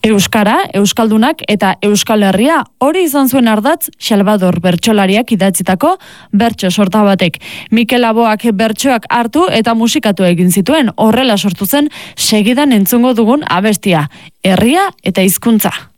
Euskara, Euskaldunak eta Euskal Herria hori izan zuen ardatz Salvador bertsolariak idatzitako bertso sorta batek. Mikel Laboak bertsoak hartu eta musikatu egin zituen, horrela sortu zen segidan entzungo dugun abestia, herria eta hizkuntza.